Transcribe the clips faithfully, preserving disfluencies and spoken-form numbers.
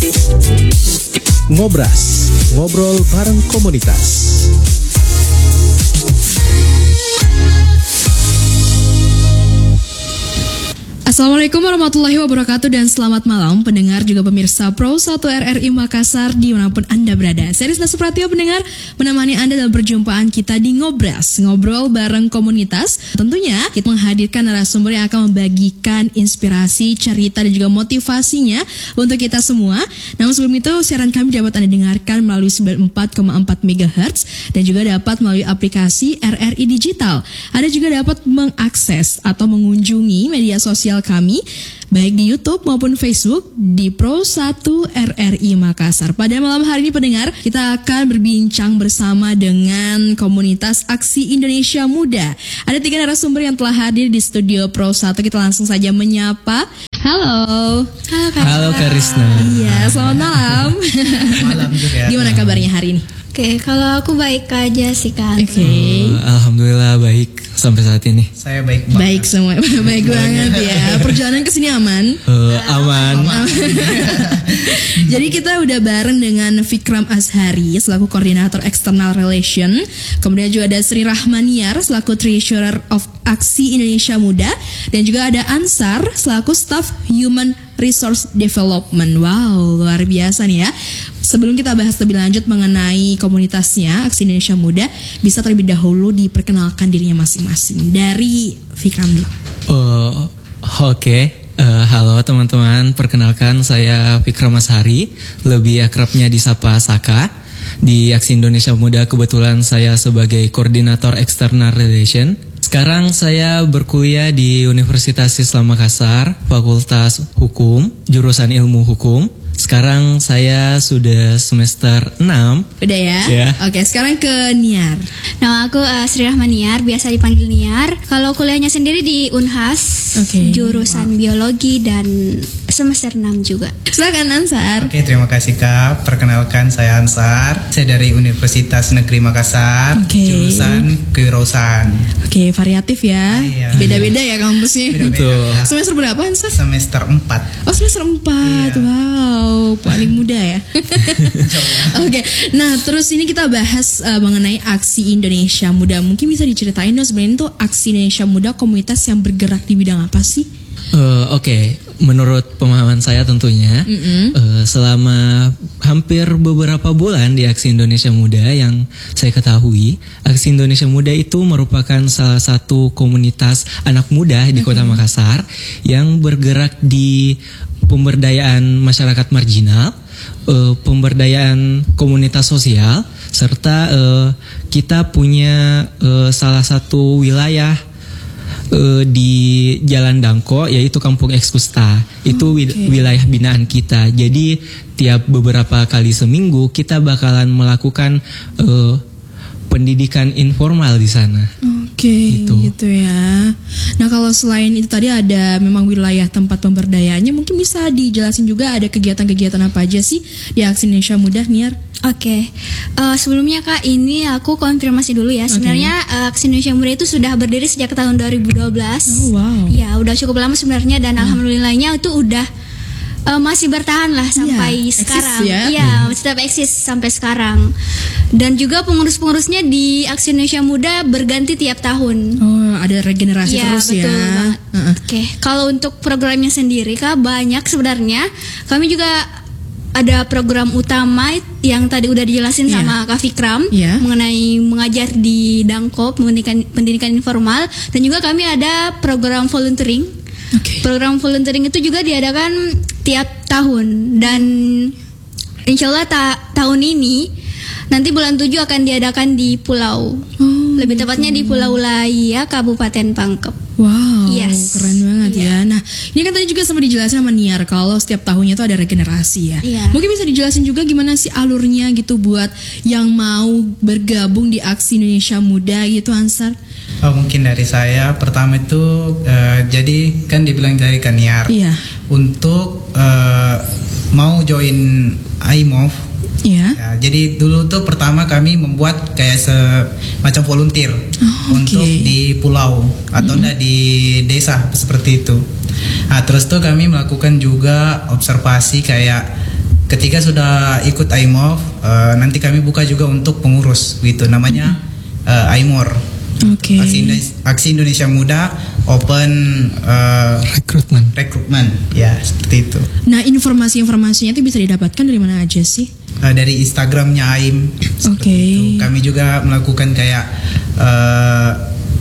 Ngobras, ngobrol bareng komunitas. Assalamualaikum warahmatullahi wabarakatuh dan selamat malam pendengar juga pemirsa Pro satu R R I Makassar dimanapun Anda berada. Saya Rizna Supratio pendengar menemani Anda dalam perjumpaan kita di Ngobras, ngobrol bareng komunitas. Tentunya kita menghadirkan narasumber yang akan membagikan inspirasi, cerita dan juga motivasinya untuk kita semua. Namun sebelum itu siaran kami dapat Anda dengarkan melalui sembilan puluh empat koma empat megahertz dan juga dapat melalui aplikasi R R I Digital. Anda juga dapat mengakses atau mengunjungi media sosial kami baik di YouTube maupun Facebook di Pro satu R R I Makassar. Pada malam hari ini pendengar, kita akan berbincang bersama dengan komunitas Aksi Indonesia Muda. Ada tiga narasumber yang telah hadir di studio Pro satu. Kita langsung saja menyapa. Halo. Halo Kak. Halo Kak Rizna. Iya, selamat malam. Malam juga. Gimana kabarnya hari ini? Oke, kalau aku baik aja sih Kak. Oke. Okay. Uh, Alhamdulillah baik sampai saat ini. Saya baik banget. Baik semua, baik banget ya. Perjalanan ke sini aman? Uh, aman. aman. Jadi kita udah bareng dengan Fikram Azhari selaku koordinator external relation. Kemudian juga ada Sri Rahmaniar selaku treasurer of Aksi Indonesia Muda dan juga ada Ansar selaku staff human resource development. Wow, luar biasa nih ya. Sebelum kita bahas lebih lanjut mengenai komunitasnya Aksi Indonesia Muda, bisa terlebih dahulu diperkenalkan dirinya masing-masing. Dari Fikram dulu. Uh, Oke, okay. uh, halo teman-teman. Perkenalkan saya Fikram Azhari, lebih akrabnya disapa Saka. Di Aksi Indonesia Muda kebetulan saya sebagai koordinator external relation. Sekarang saya berkuliah di Universitas Islam Makassar, Fakultas Hukum, jurusan Ilmu Hukum. Sekarang saya sudah semester enam. Udah ya? Yeah. Oke, sekarang ke Niar. Nama aku uh, Sri Rahmaniar, biasa dipanggil Niar. Kalau kuliahnya sendiri di Unhas, okay. jurusan wow. biologi dan semester enam juga. Silakan Ansar. Oke, terima kasih Kak. Perkenalkan saya Ansar. Saya dari Universitas Negeri Makassar, okay. jurusan kewirausahaan. Oke, okay, variatif ya. Iya. Beda-beda ya kampusnya. Betul. Semester berapa Ansar? Semester empat. Oh, semester empat. Iya. Wow, paling muda ya. Oke. Okay. Nah, terus ini kita bahas uh, mengenai Aksi Indonesia Muda. Mungkin bisa diceritain dong sebenarnya itu Aksi Indonesia Muda komunitas yang bergerak di bidang apa sih? Uh, Oke, okay. Menurut pemahaman saya tentunya mm-hmm. uh, selama hampir beberapa bulan di Aksi Indonesia Muda yang saya ketahui, Aksi Indonesia Muda itu merupakan salah satu komunitas anak muda di mm-hmm. Kota Makassar yang bergerak di pemberdayaan masyarakat marginal, uh, pemberdayaan komunitas sosial, serta uh, kita punya uh, salah satu wilayah Uh, di Jalan Dangko yaitu Kampung Ekskusta. Itu okay. wilayah binaan kita. Jadi tiap beberapa kali seminggu kita bakalan melakukan uh, pendidikan informal di sana. Oke, okay, gitu. gitu ya. Nah, kalau selain itu tadi ada memang wilayah tempat pemberdayaannya, mungkin bisa dijelasin juga ada kegiatan-kegiatan apa aja sih di Aksi Indonesia Muda, Niar? Oke, okay. uh, sebelumnya Kak, ini aku konfirmasi dulu ya. Sebenarnya okay. uh, Aksi Indonesia Muda itu sudah berdiri sejak tahun dua ribu dua belas. Oh, wow. Ya, udah cukup lama sebenarnya dan hmm. alhamdulillahnya itu udah uh, masih bertahan lah sampai yeah, sekarang. Iya, ya? yeah, hmm. tetap eksis sampai sekarang. Dan juga pengurus-pengurusnya di Aksi Indonesia Muda berganti tiap tahun. Oh, ada regenerasi ya, terus betul ya. Banget. Uh-uh. Oke, okay. Kalau untuk programnya sendiri Kak, banyak sebenarnya. Kami juga ada program utama yang tadi udah dijelasin yeah. sama Kak Fikram yeah. mengenai mengajar di Dangkop, pendidikan, pendidikan informal, dan juga kami ada program volunteering. Okay. Program volunteering itu juga diadakan tiap tahun dan insya Allah ta- tahun ini nanti bulan tujuh akan diadakan di Pulau. Oh, lebih tepatnya di Pulau Laya, Kabupaten Pangkep. Wow, yes. Keren banget yeah. ya. Nah, ini kan tadi juga sempat dijelasin sama Niar kalau setiap tahunnya itu ada regenerasi ya. Yeah. Mungkin bisa dijelasin juga gimana sih alurnya gitu buat yang mau bergabung di Aksi Indonesia Muda gitu, Ansar? Oh, mungkin dari saya pertama itu uh, jadi kan dibilang dari Niar. Iya. Yeah. Untuk uh, mau join I M O V. Iya. Ya, jadi dulu tuh pertama kami membuat kayak semacam volunteer oh, untuk okay. di pulau atau mm-hmm. di desa seperti itu. Nah, terus tuh kami melakukan juga observasi kayak ketika sudah ikut AIMOF, uh, nanti kami buka juga untuk pengurus gitu, namanya uh, AIMOR. Oke. Okay. Aksi, Indonesia, Aksi Indonesia Muda Open uh, Rekrutmen. Rekrutmen, ya seperti itu. Nah, informasi-informasinya itu bisa didapatkan dari mana aja sih? Uh, dari Instagramnya A I M. Oke. Okay. Kami juga melakukan kayak uh,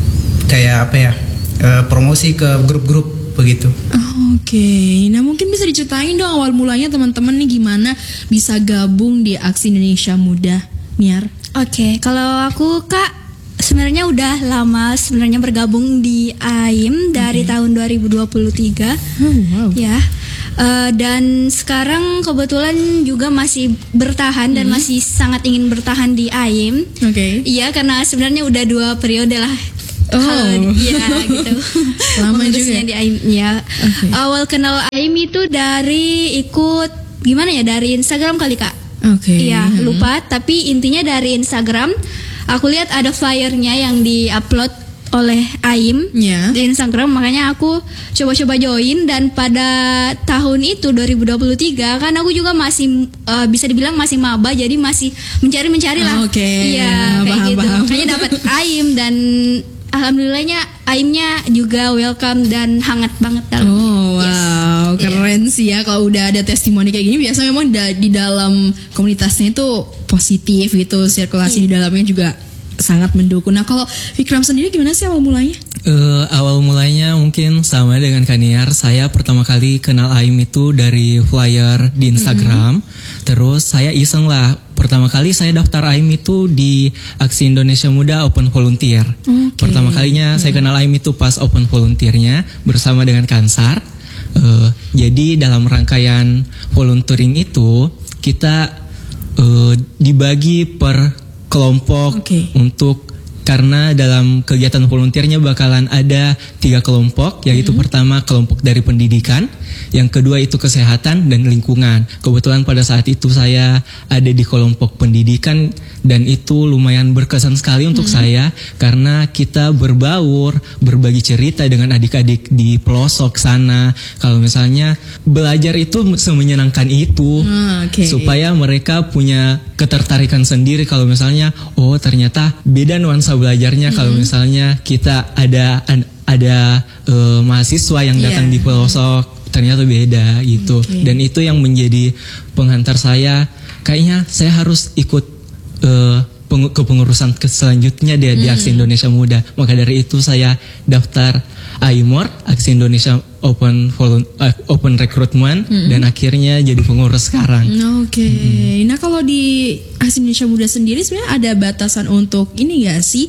kayak apa ya? Uh, promosi ke grup-grup begitu. Oh, Oke, okay. Nah mungkin bisa diceritain dong awal mulanya teman-teman nih gimana bisa gabung di Aksi Indonesia Muda, Niar? Oke, okay. Kalau aku Kak sebenarnya udah lama sebenarnya bergabung di A I M dari okay. tahun dua ribu dua puluh tiga. Oh, wow. Ya. Uh, dan sekarang kebetulan juga masih bertahan dan hmm. masih sangat ingin bertahan di A I M. Oke. Okay. Iya, karena sebenarnya udah dua periode lah. Oh, iya gitu. Lama juga di A I M ya. Okay. Awal kenal A I M itu dari ikut gimana ya, dari Instagram kali Kak. Oke. Okay. Iya, hmm. lupa. Tapi intinya dari Instagram. Aku lihat ada flyernya yang diupload oleh A I M yeah. di Instagram, makanya aku coba-coba join. Dan pada tahun itu dua ribu dua puluh tiga kan aku juga masih uh, bisa dibilang masih maba, jadi masih mencari-mencari lah. Oke. Okay. Iya, kayak paham, gitu. Paham. Makanya dapat A I M dan alhamdulillahnya A I M-nya juga welcome dan hangat banget dalam. Oh wow, yes. Keren yeah. sih ya kalau udah ada testimoni kayak gini. Biasanya memang da- di dalam komunitasnya itu positif gitu, sirkulasi yeah. di dalamnya juga sangat mendukung. Nah kalau Fikram sendiri gimana sih awal mulanya? Uh, awal mulanya mungkin sama dengan Kaniar. Saya pertama kali kenal A I M itu dari flyer di Instagram. Mm-hmm. Terus saya iseng lah. Pertama kali saya daftar A I M itu di Aksi Indonesia Muda Open Volunteer. Okay. Pertama kalinya mm-hmm. saya kenal A I M itu pas Open Volunteernya bersama dengan Kansar. Uh, jadi dalam rangkaian volunteering itu kita uh, dibagi per kelompok okay. untuk karena dalam kegiatan volunteernya bakalan ada tiga kelompok, yaitu mm-hmm. pertama kelompok dari pendidikan, yang kedua itu kesehatan dan lingkungan. Kebetulan pada saat itu saya ada di kelompok pendidikan dan itu lumayan berkesan sekali untuk mm-hmm. saya karena kita berbaur, berbagi cerita dengan adik-adik di pelosok sana. Kalau misalnya belajar itu semenyenangkan itu, mm, okay. supaya mereka punya ketertarikan sendiri kalau misalnya oh ternyata beda nuansa belajarnya mm-hmm. kalau misalnya kita ada ada uh, mahasiswa yang datang yeah. di pelosok ternyata beda gitu. Okay. Dan itu yang menjadi penghantar saya kayaknya saya harus ikut uh, peng- kepengurusan ke selanjutnya di, mm-hmm. di Aksi Indonesia Muda. Maka dari itu saya daftar AIMOR, Aksi Indonesia Open Volun- uh, Open Recruitment mm-hmm. dan akhirnya jadi pengurus sekarang. Oke. Okay. Mm-hmm. Nah kalau di Aksi Indonesia Muda sendiri sebenarnya ada batasan untuk ini gak sih?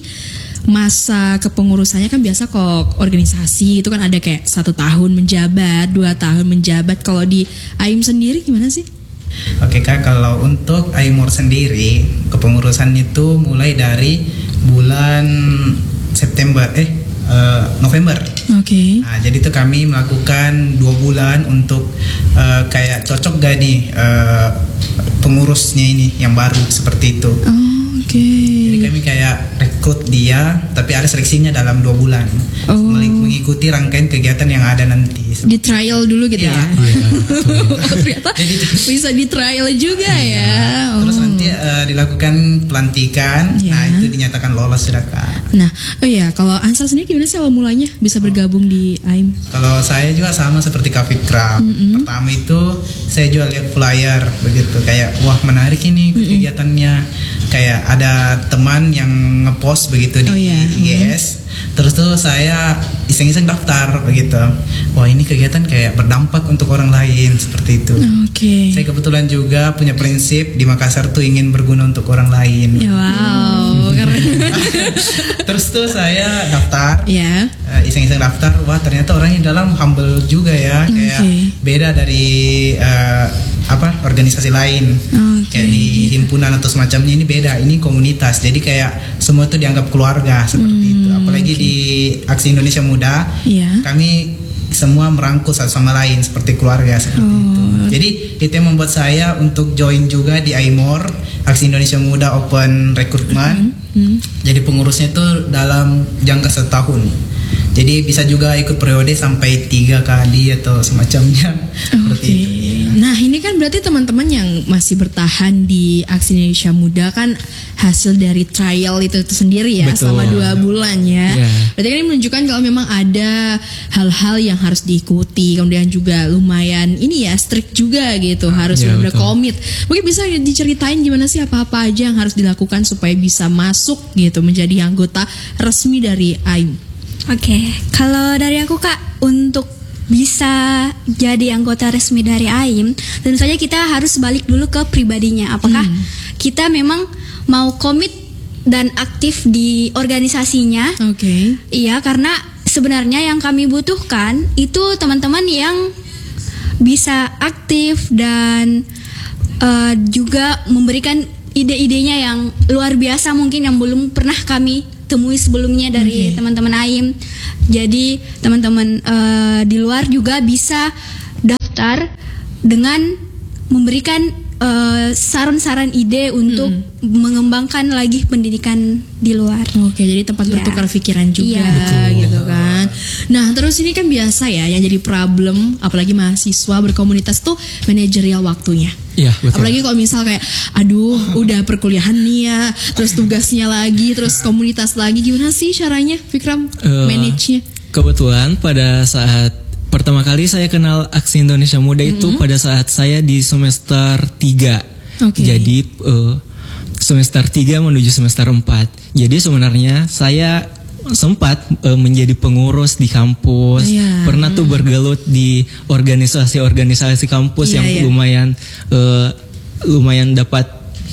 Masa kepengurusannya kan biasa kok organisasi itu kan ada kayak satu tahun menjabat, dua tahun menjabat. Kalau di A I M sendiri gimana sih? Oke Kak, kalau untuk AIMOR sendiri kepengurusan itu mulai dari bulan September eh uh, November. Oke. Okay. Nah, jadi itu kami melakukan dua bulan untuk uh, kayak cocok gak nih uh, pengurusnya ini yang baru seperti itu. Oh, oke. Okay. Jadi kami kayak rekrut dia, tapi ada seleksinya dalam dua bulan. Oh. Mengikuti rangkaian kegiatan yang ada nanti. Di trial dulu gitu ya? ya? Oh, ternyata jadi, bisa di trial juga ya. ya. Oh. Terus nanti uh, dilakukan pelantikan, ya. Nah itu dinyatakan lolos sudah Kak. Nah, oh ya kalau Ansar sendiri gimana sih awal mulanya bisa bergabung di A I M? Kalau saya juga sama seperti Kak Fikram. Mm-hmm. Pertama itu saya juga lihat flyer begitu, kayak wah menarik ini mm-hmm. kegiatannya. Kayak ada teman yang ngepost begitu di oh, yeah. I G S. Mm-hmm. Terus tuh saya iseng-iseng daftar begitu. Wah ini kegiatan kayak berdampak untuk orang lain seperti itu. Oke. Okay. Saya kebetulan juga punya prinsip di Makassar tuh ingin berguna untuk orang lain. Wow, keren. Terus tuh saya daftar. Ya. Yeah. Uh, iseng-iseng daftar. Wah ternyata orangnya dalam humble juga ya. Kayak okay. beda dari uh, apa organisasi lain. Okay. Kayak di himpunan atau semacamnya ini beda. Ini komunitas. Jadi kayak semua itu dianggap keluarga seperti hmm. itu. Apalagi okay. di Aksi Indonesia Muda, yeah. kami semua merangkul satu sama lain seperti keluarga seperti oh. itu. Jadi itu yang membuat saya untuk join juga di AIMOR, Aksi Indonesia Muda Open Recruitment. Mm-hmm. Jadi pengurusnya itu dalam jangka setahun. Jadi bisa juga ikut periode sampai tiga kali atau semacamnya. Oke. Okay. Nah ini kan berarti teman-teman yang masih bertahan di Aksi Indonesia Muda kan hasil dari trial itu, itu sendiri ya. Betul. Selama dua bulan ya. Yeah. Berarti kan ini menunjukkan kalau memang ada hal-hal yang harus diikuti, kemudian juga lumayan ini ya strict juga gitu, harus yeah, benar-benar komit. Mungkin bisa diceritain gimana sih apa-apa aja yang harus dilakukan supaya bisa masuk gitu menjadi anggota resmi dari A I M. Oke, okay. Kalau dari aku Kak, untuk bisa jadi anggota resmi dari A I M, tentu saja kita harus balik dulu ke pribadinya. Apakah hmm. kita memang mau komit dan aktif di organisasinya? Oke. Okay. Iya, karena sebenarnya yang kami butuhkan itu teman-teman yang bisa aktif dan uh, juga memberikan ide-idenya yang luar biasa mungkin yang belum pernah kami temui sebelumnya dari okay. teman-teman A I M. Jadi teman-teman uh, di luar juga bisa daftar dengan memberikan uh, saran-saran ide untuk hmm. mengembangkan lagi pendidikan di luar. Oke, jadi tempat ya. bertukar pikiran juga ya. gitu kan. Nah, terus ini kan biasa ya yang jadi problem apalagi mahasiswa berkomunitas tuh manajerial waktunya. Iya, betul. Apalagi kalau misal kayak aduh udah perkuliahan nih ya, terus tugasnya lagi, terus komunitas lagi, gimana sih caranya Fikram uh, manage-nya? Kebetulan pada saat pertama kali saya kenal Aksi Indonesia Muda itu mm-hmm. pada saat saya di semester tiga. Okay. Jadi uh, semester tiga menuju semester empat. Jadi sebenarnya saya sempat uh, menjadi pengurus di kampus, yeah. pernah tuh bergelut di organisasi-organisasi kampus yeah, yang yeah. lumayan uh, lumayan dapat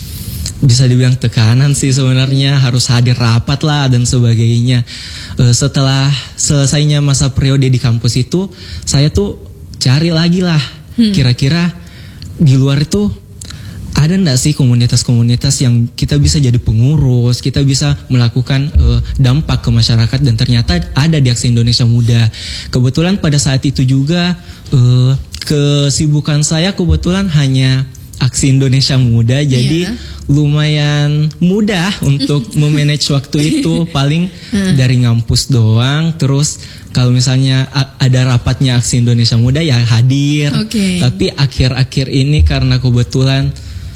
bisa dibilang tekanan sih sebenarnya, harus hadir rapat lah dan sebagainya. Uh, setelah selesainya masa periode di kampus itu, saya tuh cari lagi lah hmm. kira-kira di luar itu ada enggak sih komunitas-komunitas yang kita bisa jadi pengurus, kita bisa melakukan uh, dampak ke masyarakat, dan ternyata ada di Aksi Indonesia Muda. Kebetulan pada saat itu juga uh, kesibukan saya kebetulan hanya Aksi Indonesia Muda, jadi yeah. lumayan mudah untuk memanage waktu itu, paling dari ngampus doang, terus kalau misalnya ada rapatnya Aksi Indonesia Muda ya hadir. Okay. Tapi akhir-akhir ini karena kebetulan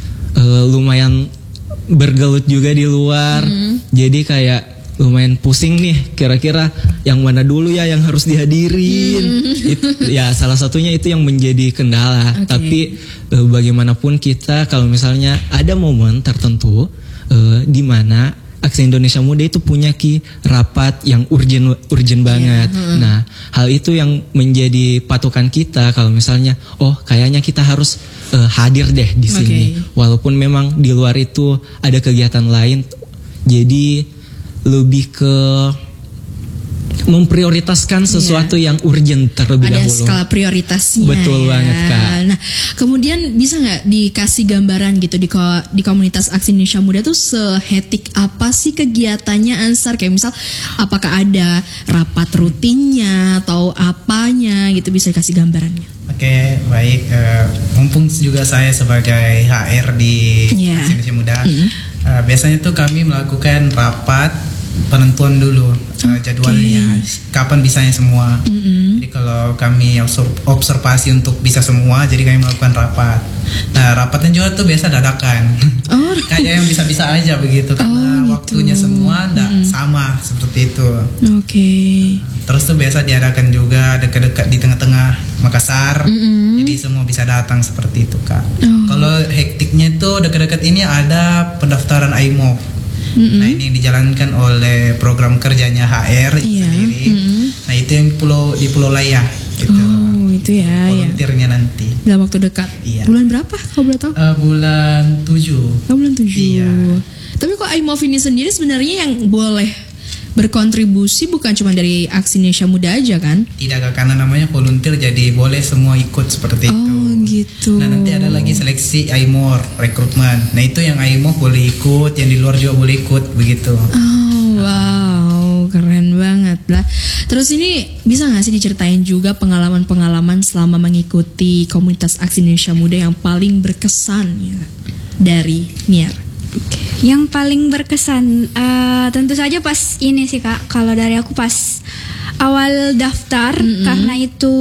Uh, lumayan bergelut juga di luar, mm. jadi kayak lumayan pusing nih kira-kira yang mana dulu ya yang harus dihadirin. Mm. Itu, ya salah satunya itu yang menjadi kendala. Okay. Tapi uh, bagaimanapun kita kalau misalnya ada momen tertentu uh, di mana Aksi Indonesia Muda itu punya ki rapat yang urgent urgent banget. Yeah. Hmm. Nah, hal itu yang menjadi patokan kita kalau misalnya oh kayaknya kita harus uh, hadir deh di sini. Okay. Walaupun memang di luar itu ada kegiatan lain. Jadi lebih ke memprioritaskan sesuatu yeah. yang urgent terlebih ada dahulu. Ada skala prioritasnya. Betul ya. banget Kak. Nah, kemudian bisa nggak dikasih gambaran gitu di ko- di komunitas Aksi Indonesia Muda tuh sehetik apa sih kegiatannya Ansar? Kayak misal apakah ada rapat rutinnya atau apanya gitu, bisa dikasih gambarannya? Oke, okay, baik. Uh, mumpung juga saya sebagai H R di yeah. Aksi Indonesia Muda, mm-hmm. uh, biasanya tuh kami melakukan rapat penentuan dulu uh, jadwalnya, okay. kapan bisanya semua. Mm-hmm. Jadi kalau kami observasi untuk bisa semua, jadi kami melakukan rapat. Nah, rapatnya juga tuh biasa dadakan. Oh. Kayak yang bisa-bisa aja begitu, karena oh, gitu. waktunya semua enggak mm-hmm. sama seperti itu. Oke. Okay. Terus tuh biasa diadakan juga dekat-dekat di tengah-tengah Makassar. Mm-hmm. Jadi semua bisa datang seperti itu, Kak. Oh. Kalau hektiknya itu dekat-dekat ini ada pendaftaran A I M O. Mm-hmm. Nah, ini yang dijalankan oleh program kerjanya H R yeah. sendiri. Mm-hmm. Nah, itu yang pulau di Pulau Laya gitu. Oh, itu ya. Volunteernya ya. nanti. Dalam waktu dekat. Iya. Bulan berapa kalau boleh tahu? Uh, bulan tujuh. Oh, bulan tujuh. Iya. Tapi kok A I M O V ini sendiri sebenarnya yang boleh berkontribusi bukan cuma dari Aksi Indonesia Muda aja kan? Tidak, karena namanya volunteer jadi boleh semua ikut seperti oh, itu. Oh gitu. Nah, nanti ada lagi seleksi A I M O R rekrutmen. Nah, itu yang A I M O boleh ikut, yang di luar juga boleh ikut begitu. Oh wow, keren banget lah. Terus ini bisa nggak sih diceritain juga pengalaman-pengalaman selama mengikuti komunitas Aksi Indonesia Muda yang paling berkesan ya, dari Niar? Yang paling berkesan uh, tentu saja pas ini sih Kak, kalau dari aku pas awal daftar mm-hmm. karena itu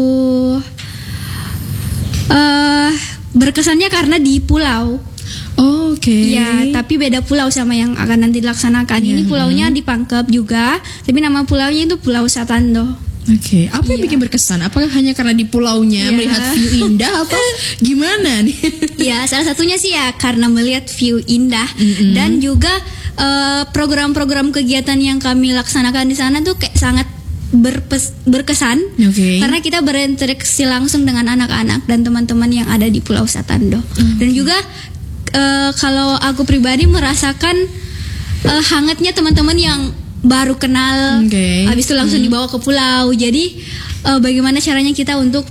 uh, berkesannya karena di pulau. Oh, oke. Okay. Ya, tapi beda pulau sama yang akan nanti dilaksanakan. Yeah. Ini pulaunya di Pangkep juga, tapi nama pulaunya itu Pulau Satando. Oke, okay. Apa yang yeah. bikin berkesan? Apakah hanya karena di pulaunya yeah. melihat view indah atau gimana nih? Ya, salah satunya sih ya karena melihat view indah mm-hmm. dan juga uh, program-program kegiatan yang kami laksanakan di sana tuh kayak sangat berpes, berkesan okay. karena kita berinteraksi langsung dengan anak-anak dan teman-teman yang ada di Pulau Satando. Mm-hmm. Dan juga uh, kalau aku pribadi merasakan uh, hangatnya teman-teman yang baru kenal, okay. habis itu langsung hmm. dibawa ke pulau. Jadi uh, bagaimana caranya kita untuk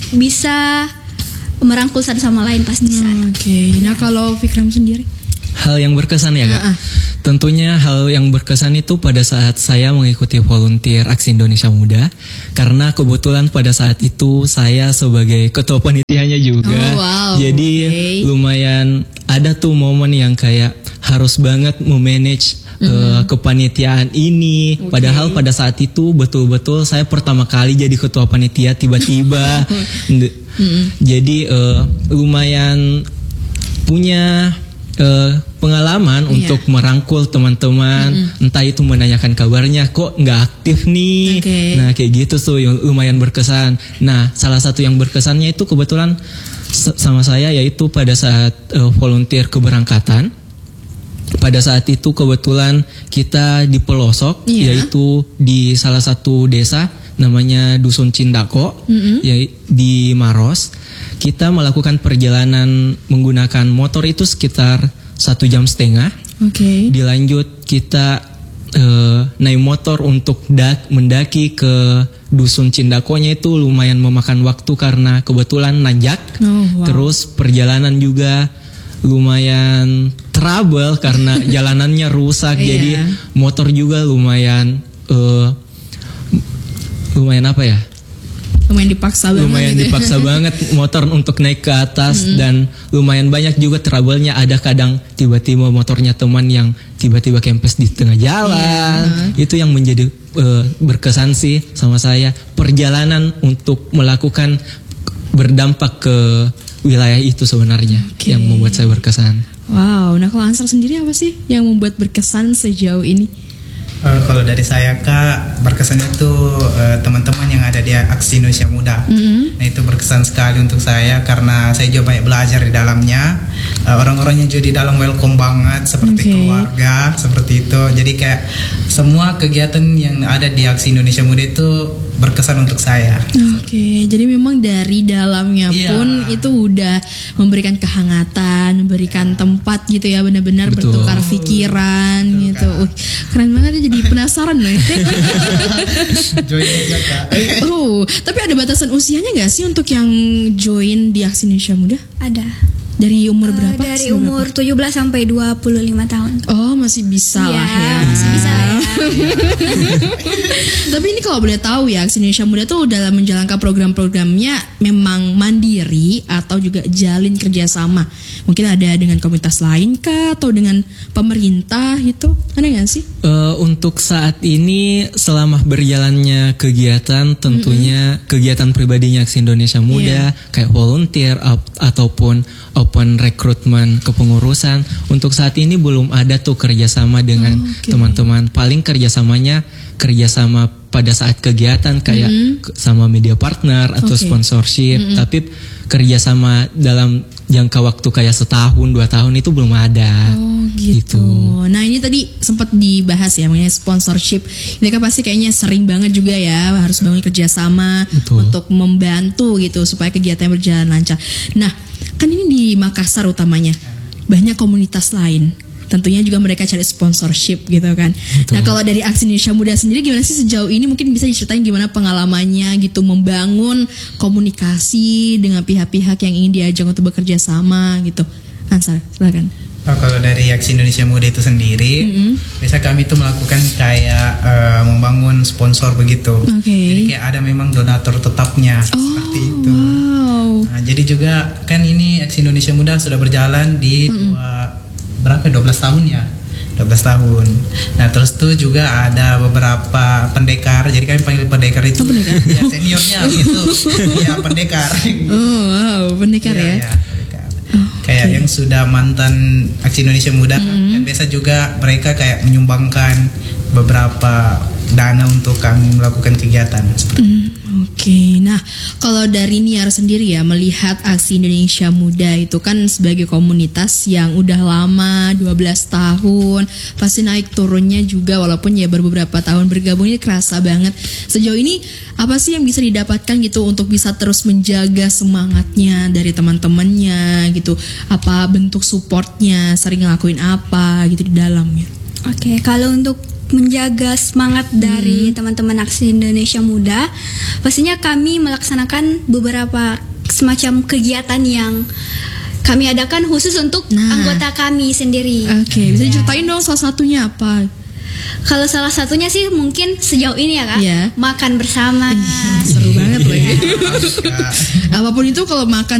bisa merangkul satu sama lain pas di sana. Oke. Okay. Nah kalau Fikram sendiri? Hal yang berkesan ya Kak. Uh-uh. Tentunya hal yang berkesan itu pada saat saya mengikuti volunteer Aksi Indonesia Muda, karena kebetulan pada saat itu saya sebagai ketua panitianya juga. Oh, wow. Jadi okay. lumayan ada tuh momen yang kayak harus banget memanage Mm-hmm. Uh, kepanitiaan ini. Okay. Padahal pada saat itu betul-betul saya pertama kali jadi ketua panitia tiba-tiba. mm-hmm. Jadi uh, lumayan punya uh, pengalaman yeah. untuk merangkul teman-teman. Mm-hmm. Entah itu menanyakan kabarnya, kok nggak aktif nih. Okay. Nah kayak gitu tuh yang lumayan berkesan. Nah salah satu yang berkesannya itu kebetulan sama saya, yaitu pada saat uh, volunteer keberangkatan. Pada saat itu kebetulan kita di pelosok, yeah. yaitu di salah satu desa namanya Dusun Cindako, mm-hmm. ya, di Maros. Kita melakukan perjalanan menggunakan motor itu sekitar satu jam setengah. Okay. Dilanjut kita uh, naik motor untuk dak, mendaki ke Dusun Cindakonya, itu lumayan memakan waktu karena kebetulan nanjak. Oh, wow. Terus perjalanan juga lumayan trouble karena jalanannya rusak. Yeah. Jadi motor juga lumayan uh, lumayan apa ya? Lumayan dipaksa banget. Lumayan gitu. dipaksa banget motor untuk naik ke atas. Mm-hmm. Dan lumayan banyak juga trouble-nya. Ada kadang tiba-tiba motornya teman yang tiba-tiba kempes di tengah jalan. Yeah. Itu yang menjadi uh, berkesan sih sama saya. Perjalanan untuk melakukan berdampak ke wilayah itu sebenarnya, okay. yang membuat saya berkesan. Wow, nah kalau Ansar sendiri apa sih yang membuat berkesan sejauh ini? Uh, kalau dari saya Kak, berkesannya tuh uh, teman-teman yang ada di Aksi Indonesia Muda. Mm-hmm. Nah itu berkesan sekali untuk saya karena saya juga banyak belajar di dalamnya. Uh, orang-orangnya juga di dalam welcome banget, seperti okay. keluarga, seperti itu. Jadi kayak semua kegiatan yang ada di Aksi Indonesia Muda itu berkesan untuk saya. Oke, okay. Jadi memang dari dalamnya yeah. pun itu udah memberikan kehangatan, memberikan yeah. tempat gitu ya, benar-benar Betul. bertukar pikiran Betul, gitu. Uh, keren banget ya, jadi penasaran loh. Join aja Kak. Oh, tapi ada batasan usianya nggak sih untuk yang join di Aksi Indonesia Muda? Ada. Dari umur berapa? Uh, dari umur berapa? tujuh belas sampai dua puluh lima tahun. Oh, masih bisa ya, lah ya. Masih bisa lah ya. Tapi ini kalau boleh tahu ya, Aksi Indonesia Muda tuh dalam menjalankan program-programnya memang mandiri atau juga jalin kerjasama? Mungkin ada dengan komunitas lain kah atau dengan pemerintah gitu? Ada nggak sih? Uh, untuk saat ini selama berjalannya kegiatan, tentunya mm-hmm. kegiatan pribadinya Aksi Indonesia Muda, yeah. kayak volunteer ap- ataupun open recruitment kepengurusan, untuk saat ini belum ada tuh kerjasama dengan oh, okay. teman-teman. Paling kerjasamanya kerjasama pada saat kegiatan kayak mm-hmm. sama media partner atau okay. sponsorship, mm-hmm. tapi kerjasama dalam jangka waktu kayak setahun dua tahun itu belum ada. Oh gitu. gitu. Nah ini tadi sempat dibahas ya mengenai sponsorship. Ini kan pasti kayaknya sering banget juga ya harus bangun kerjasama Betul. untuk membantu gitu supaya kegiatan berjalan lancar. Nah kan ini di Makassar utamanya banyak komunitas lain. Tentunya juga mereka cari sponsorship gitu kan. Betul. Nah kalau dari Aksi Indonesia Muda sendiri gimana sih sejauh ini, mungkin bisa diceritain gimana pengalamannya gitu membangun komunikasi dengan pihak-pihak yang ingin diajak untuk bekerja sama gitu. Ansar, silakan. Oh, kalau dari Aksi Indonesia Muda itu sendiri, mm-hmm. biasa kami itu melakukan kayak uh, membangun sponsor begitu. Okay. Jadi kayak ada memang donatur tetapnya oh, seperti itu. Wow. Nah, jadi juga kan ini Aksi Indonesia Muda sudah berjalan di mm-hmm. dua berapa dua belas tahun ya. dua belas tahun. Nah terus tuh juga ada beberapa pendekar, jadi kami panggil pendekar itu ya seniornya gitu, ya pendekar. Oh wow, pendekar ya. ya, ya pendekar. Oh, kayak okay. yang sudah mantan Aksi Indonesia Muda, mm-hmm. dan biasa juga mereka kayak menyumbangkan beberapa dana untuk kami melakukan kegiatan seperti mm. Oke, okay. Nah kalau dari Niar sendiri ya melihat Aksi Indonesia Muda itu kan sebagai komunitas yang udah lama dua belas tahun, pasti naik turunnya juga walaupun ya baru beberapa tahun bergabung ini kerasa banget. Sejauh ini apa sih yang bisa didapatkan gitu untuk bisa terus menjaga semangatnya dari teman-temannya gitu? Apa bentuk supportnya, sering ngelakuin apa gitu di dalamnya? Oke, okay, kalau untuk menjaga semangat dari hmm. teman-teman Aksi Indonesia Muda, pastinya kami melaksanakan beberapa semacam kegiatan yang kami adakan khusus untuk nah. anggota kami sendiri. Oke, okay. bisa diceritain ya. dong salah satunya apa? Kalau salah satunya sih mungkin sejauh ini ya Kak, yeah. makan bersama. Seru banget loh ya. Apapun itu kalau makan